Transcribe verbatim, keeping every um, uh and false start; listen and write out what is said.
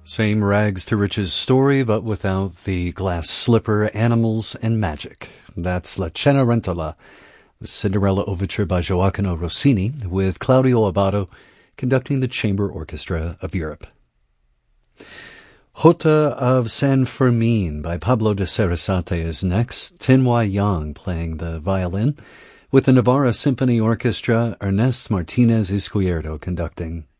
Same rags to riches story, but without the glass slipper, animals, and magic. That's La Cenerentola, the Cinderella Overture by Gioacchino Rossini, with Claudio Abbado conducting the Chamber Orchestra of Europe. Jota of San Fermin by Pablo de Sarasate is next. Tinhua Yang playing the violin, with the Navarra Symphony Orchestra, Ernest Martinez Izquierdo conducting.